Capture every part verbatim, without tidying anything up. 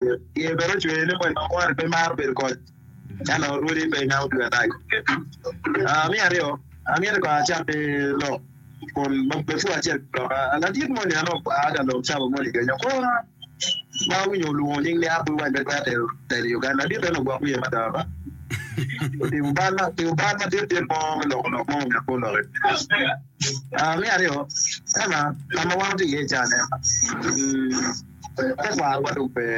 ye bero chwe ne mo no war pe mar ber ko ana ruri pe na utu atai ah mi ario a mi ko acha pe lo con mo pe fu acha ala dit mo ne no aga lo cha mo ni ga ko ba wi yo lu ning le abu wa de ta de de Uganda dit no gwa ku ye mata ba ti ubana ti ubana dit mo lo no mo me ko lo ah mi ario ama ama wa ti ye cha ne mm wa wa do pe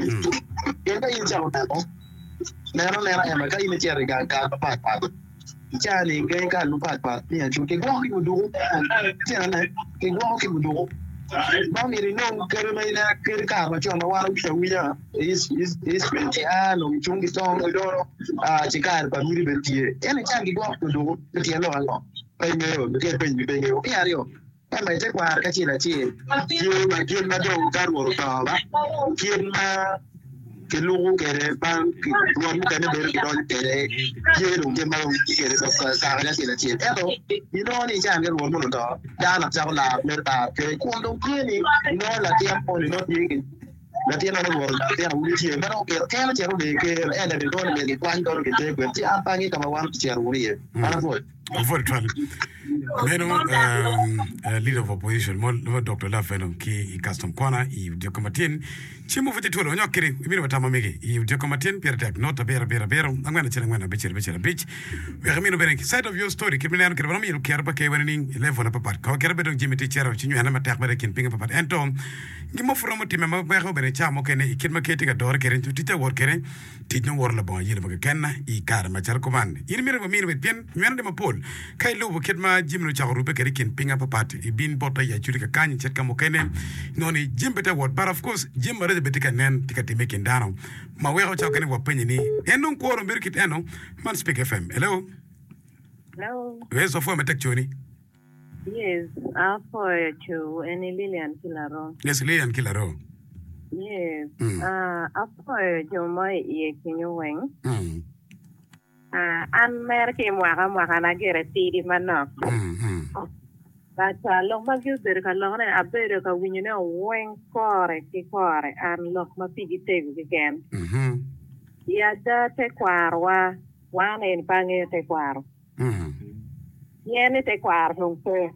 ye ba yin cha ko ta ko nero nero ya maka ini cari gagal pat pat cari gagal lupa pat ni aja ke gua ki budu cari na ke gua ki budu bang ini nong kere mai na kere ka ma choma wa ru shawiya is is is twenty ah no chungi tong do ah chikar pa muri betie yani cari gua budu betie lo alo pe me yo ke pe mi pe yo ya rio pa mai te kwa ka chi la chi ki ma ki ma do ka ru ta ba ki ma que luego que pan que no mu que ne ber que don que ye lo que ma que de sa sa ga si la chi pero y no ni cha que lo mo do ya la cha la me ta que cuando tiene no la tiempo no tiene la tiene no lo la tiene un chi pero que que la chero de que el de don de cuando que te que ya pa ni como wan chero ni para fue fue tal Venom, uh, leader of opposition, mo Doctor Love Venom, ki i custom corner, i dio komatin, chi mo fiti tuolo, onyo kiri, i mino matama mege, i dio komatin, pier tek, nota bera bera bera, angwana chela ngwana, bechera bechera bech, wega mino bera, side of your story, kiri minano kiri, wanami ilu kierba kei waning, levo na papat, kawa kira bedong jimi tichera, chinyu hana matek bera kin pinga papat, ento, ngimo furo mo time, ma wega bera chamo kene, i kidma keti ka dora kere, tu tita wor kere, tijno wor la bon, yile baga kenna, i kara machar komande, iri mino ba mino bet pien, nywana de ma pol, kai lubo kidma jimno charupe kere kin pinga papat, i bin bota ya churi ka kanyi chet kamo kene, noni jimbete word, but of course, jimba rede betika nen, tika timeki ndano, ma wega chao kene wapenye ni, eno nkuoro mbirikit eno, man speak F M, hello? Hello? Wezo fwe metek chuni? Yes, afo chu, eni Lilian Kilaro. Yes, Lilian Kilaro. Yes, Mm. uh, afo jomo ye kinyo weng. Mm. Uh, an mer ke mwaka mwaka na gere tiri manok. Mm, mm. But uh, long ma gyo ber ka long na abere ka winyo na weng kore ki kore an lok ma pigi tegu again. Mhm. Ya da te kwarwa wane en pange te kwaro. Mm. Yene te kwaro nung pe.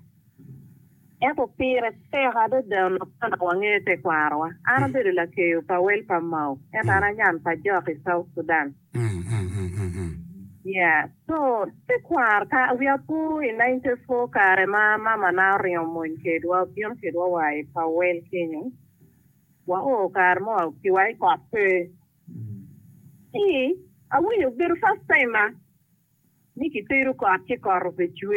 Eto pire te hada da no pana wange te kwarwa. Ana bere la ke pa wel pa mau. Eta ana nyan pa joki South Sudan. Mm, mm, mm, mm, mm. Yeah, so te kwar ka we are pu in ninety-four kare ma mama na rio mon ke dwa pion ke dwa wai pa wel kenyo wa o kar mo ki wai ko pe e a we you bir first time ma ni ki tiru ko ati ko ro be